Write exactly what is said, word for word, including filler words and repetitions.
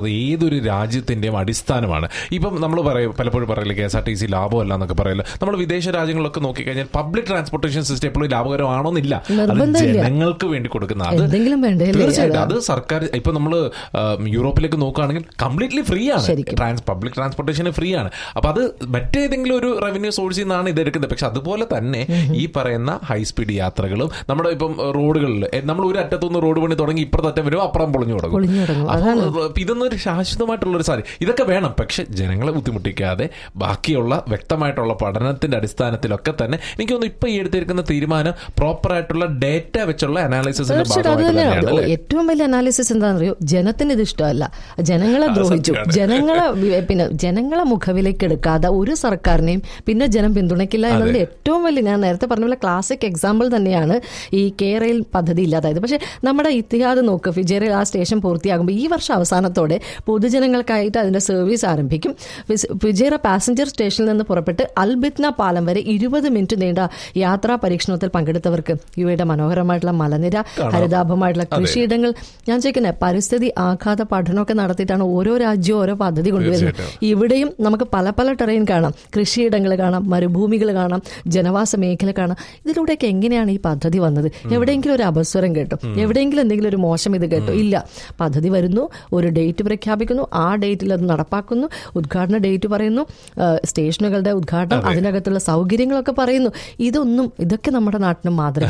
എന്നുള്ളത് ഏതൊരു രാജ്യത്തിന്റെയും അടിസ്ഥാനമാണ്. ഇപ്പം നമ്മൾ പറയും പലപ്പോഴും പറയില്ല K S R T C ലാഭമല്ല എന്നൊക്കെ പറയില്ല. നമ്മൾ വിദേശ രാജ്യങ്ങളിലൊക്കെ നോക്കിക്കഴിഞ്ഞാൽ പബ്ലിക് ട്രാൻസ്പോർട്ടേഷൻ സിസ്റ്റം എപ്പോഴും ലാഭകരമാണോന്നില്ല. അത് ജനങ്ങൾക്ക് വേണ്ടി കൊടുക്കുന്ന അത് തീർച്ചയായിട്ടും അത് സർക്കാർ. ഇപ്പൊ നമ്മൾ യൂറോപ്പിലേക്ക് നോക്കുകയാണെങ്കിൽ കംപ്ലീറ്റ്ലി ഫ്രീ ആണ്, പബ്ലിക് ട്രാൻസ്പോർട്ടേഷൻ ഫ്രീ ആണ്. അപ്പൊ അത് മറ്റേതെങ്കിലും ഒരു റവന്യൂ സോഴ്സിൽ നിന്നാണ് ഇത് എടുക്കുന്നത്. പക്ഷെ അതുപോലെ തന്നെ ഈ പറയുന്ന ഹൈ സ്പീഡ് യാത്രകളും നമ്മുടെ ഇപ്പം റോഡുകളിൽ നമ്മൾ ഒരു അറ്റത്തുനിന്ന് റോഡ് പണി തുടങ്ങി ഇപ്പുറത്തറ്റം വരും, അപ്പുറം പൊളിഞ്ഞു തുടങ്ങും. ഇതൊന്നും ഒരു ശാശ്വതമായിട്ടുള്ള ഒരു സാധനം. ഇതൊക്കെ വേണം, പക്ഷെ ജനങ്ങളെ ബുദ്ധിമുട്ടിക്കാതെ ബാക്കിയുള്ള വ്യക്തമായിട്ടുള്ള പഠനത്തിന്റെ അടിസ്ഥാനത്തിലൊക്കെ തന്നെ എനിക്ക് തോന്നുന്നു ഇപ്പൊ ഈ എടുത്തിരിക്കുന്ന തീരുമാനം പ്രോപ്പർ ആയിട്ടുള്ള ഡേറ്റ വെച്ചുള്ള അനാലിസിസിന്റെ ഭാഗമായിട്ട്. ഏറ്റവും വലിയ അനാലിസിസ് എന്താണെന്ന് അറിയോ? ജനത്തിന് ഇത് ഇഷ്ടമല്ല, ജനങ്ങളെ ദ്രോഹിച്ചു, ജനങ്ങളെ പിന്നെ ജനങ്ങളെ മുഖവിലേക്ക് എടുക്കാതെ ഒരു സർക്കാരിനെയും പിന്നെ ജനം പിന്തുണയ്ക്കില്ല എന്നതിന്റെ ഏറ്റവും വലിയ, ഞാൻ നേരത്തെ പറഞ്ഞ പോലെ ക്ലാസിക് എക്സാമ്പിൾ തന്നെയാണ് ഈ കേരയിൽ പദ്ധതി ഇല്ലാതായത്. പക്ഷെ നമ്മുടെ ഇത്തിഹാദ് നോക്ക്, ഫിജേറയിൽ ആ സ്റ്റേഷൻ പൂർത്തിയാകുമ്പോൾ ഈ വർഷം അവസാനത്തോടെ പൊതുജനങ്ങൾക്കായിട്ട് അതിന്റെ സർവീസ് ആരംഭിക്കും. ഫിജേറ പാസഞ്ചർ സ്റ്റേഷനിൽ നിന്ന് പുറപ്പെട്ട് അൽബിത്ന പാലം വരെ ഇരുപത് മിനിറ്റ് നീണ്ട യാത്രാ പരീക്ഷണത്തിൽ പങ്കെടുത്തവർക്ക് ഇവയുടെ മനോഹരമായിട്ടുള്ള മലനിര, ഹരിതാഭമായിട്ടുള്ള കൃഷിയിടങ്ങൾ, ഞാൻ ചോദിക്കുന്നത് പരിസ്ഥിതി ആഘാത പഠനമൊക്കെ നടത്തിയിട്ടാണ് ഓരോ രാജ്യവും ഓരോ പദ്ധതി കൊണ്ടുവരുന്നത്. ഇവിടെയും നമുക്ക് പല പല ടെറൈൻ കാണാം, കൃഷിയിടങ്ങൾ കാണാം, മരുഭൂമികൾ കാണാം, ജനവാസ മേഖല കാണാം. ഇതിലൂടെയൊക്കെ എങ്ങനെയാണ് ഈ പദ്ധതി വന്നത്? എവിടെയെങ്കിലും ഒരു അപസ്വരം കേട്ടു, എവിടെയെങ്കിലും എന്തെങ്കിലും ഒരു മോശം ഇത് കേട്ടു? ഇല്ല. പദ്ധതി വരുന്നു, ഒരു ഡേറ്റ് പ്രഖ്യാപിക്കുന്നു, ആ ഡേറ്റിൽ അത് നടപ്പാക്കുന്നു, ഉദ്ഘാടന ഡേറ്റ് പറയുന്നു, സ്റ്റേഷനുകളുടെ ഉദ്ഘാടനം, അതിനകത്തുള്ള സൗകര്യങ്ങളൊക്കെ പറയുന്നു. ഇതൊന്നും ഇതൊക്കെ നമ്മുടെ നാട്ടിന് മാതൃക.